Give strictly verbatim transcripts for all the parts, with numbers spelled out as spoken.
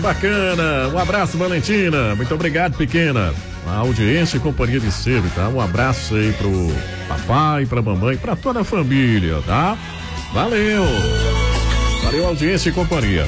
bacana. Um abraço, Valentina. Muito obrigado, pequena. A audiência e companhia de sempre, tá? Um abraço aí pro papai, pra mamãe, pra toda a família, tá? Valeu. Valeu, audiência e companhia.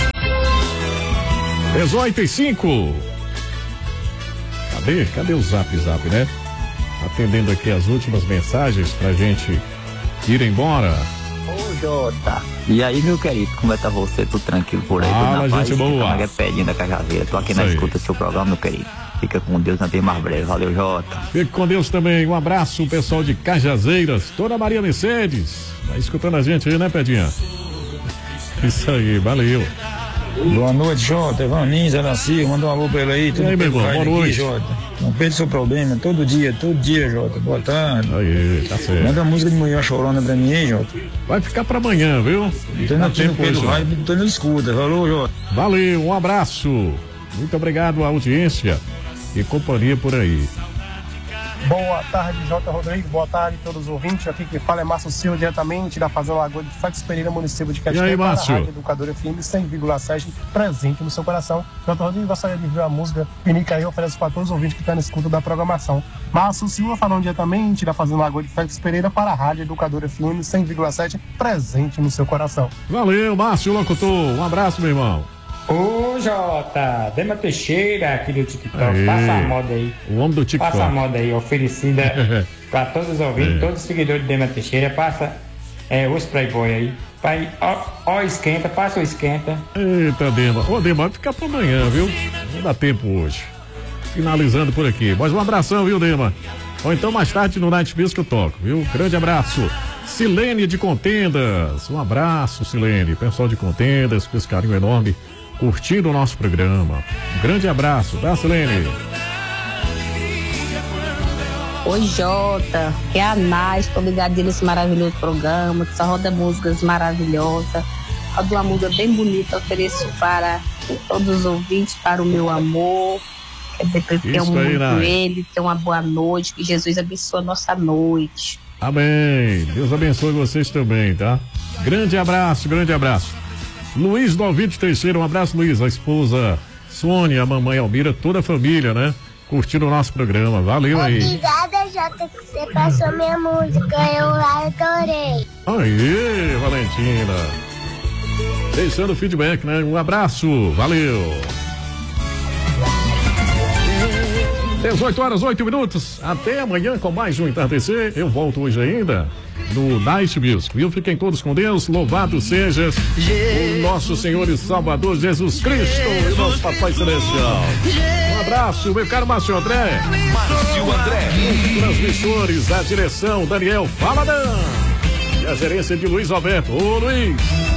dezoito e cinco. Cadê? Cadê o zap zap, né? Atendendo aqui as últimas mensagens pra gente ir embora. Ô, Jota. E aí, meu querido, como é que tá você? Tudo tranquilo por aí? Ah, tudo na gente paz? boa. É pedinho da Cajazeira. Tô aqui Isso na aí. escuta do seu programa, meu querido. Fica com Deus, não tem mais breve. Valeu, Jota. Fique com Deus também. Um abraço, pessoal de Cajazeiras. Dona Maria Mercedes. Tá escutando a gente aí, né, Pedinha? Isso aí, valeu. Boa noite, Jota. Evaninho, Zé Nascimento, manda um alô pra ele aí. E aí, meu irmão, boa noite. Jota. Não perde seu problema, todo dia, todo dia, Jota. Boa tarde. Aí, tá certo. Manda a música de Mulher Chorona pra mim aí, Jota. Vai ficar pra amanhã, viu? Tô Dá no tempo Pedro hoje, Raio, tô no escuta. Valeu, Jota. Valeu, um abraço. Muito obrigado à audiência e companhia por aí. Boa tarde, Jota Rodrigues. Boa tarde a todos os ouvintes. Aqui que fala é Márcio Silva, diretamente da Fazenda Lagoa de Félix Pereira, município de Caxias. E aí, para a Márcio? Rádio Educadora F M cem vírgula sete, presente no seu coração. Jota Rodrigues, gostaria de ver a música Pinica aí, oferece para todos os ouvintes que estão na escuta da programação. Márcio Silva falando diretamente da Fazenda Lagoa de Félix Pereira para a Rádio Educadora F M cem vírgula sete, presente no seu coração. Valeu, Márcio Locutor. Um abraço, meu irmão. Ô, Jota, Dema Teixeira aqui do TikTok, Aê. passa a moda aí. O homem do TikTok. Passa a moda aí, oferecida para todos os ouvintes, É. todos os seguidores de Dema Teixeira, passa é, os Playboy aí. Pai, ó, ó, esquenta, passa o esquenta. Eita, Dema. Ô, Dema, vai ficar pra amanhã, viu? Não dá tempo hoje. Finalizando por aqui. Mas um abração, viu, Dema? Ou então mais tarde no Night Music eu toco, viu? Grande abraço. Silene de Contendas. Um abraço, Silene. Pessoal de Contendas, com esse carinho enorme, curtindo o nosso programa. Um grande abraço, tá, Silene? Oi, Jota, que é a Naz, tô ligadinha nesse maravilhoso programa, que só roda músicas maravilhosas. Roda uma música bem bonita, ofereço para todos os ouvintes, para o meu amor. Quer dizer, que tenham Isso aí, muito Naz. ele, tenham uma boa noite, que Jesus abençoe a nossa noite. Amém. Deus abençoe vocês também, tá? Grande abraço, grande abraço. Luiz Novite Teixeira, um abraço, Luiz. A esposa Sônia, a mamãe Almira, toda a família, né? Curtindo o nosso programa. Valeu aí. Obrigada, Jota, que você passou minha música. Eu adorei. Aí, Valentina. Deixando feedback, né? Um abraço. Valeu. dezoito horas, oito minutos. Até amanhã com mais um Entardecer. Eu volto hoje ainda no Night Music, viu? Fiquem todos com Deus. Louvado seja o nosso Senhor e Salvador Jesus Cristo e nosso Papai Celestial. Um abraço, meu caro Márcio André. Márcio André. Os transmissores, a direção, Daniel Faladan. E a gerência de Luiz Alberto. Ô, Luiz.